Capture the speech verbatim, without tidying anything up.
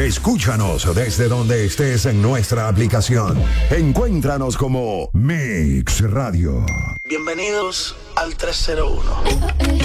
Escúchanos desde donde estés en nuestra aplicación. Encuéntranos como Mix Radio. Bienvenidos al trescientos uno.